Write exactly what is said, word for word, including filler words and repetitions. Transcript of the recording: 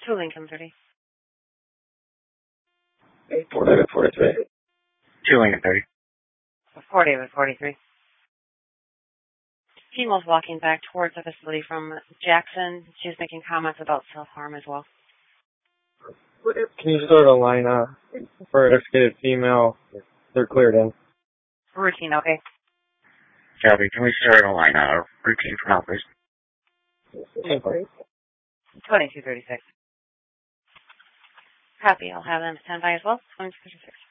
Two Lincoln thirty. Four David forty-three. Two Lincoln thirty. Four David forty-three. Female's walking back towards the facility from Jackson. She's making comments about self-harm as well. Can you start a line uh, for educated female? They're cleared in. Routine, okay. Copy. Can we start a line uh, routine for now, please? twenty-two thirty-six. Copy. I'll have them stand by as well. twenty-two thirty-six.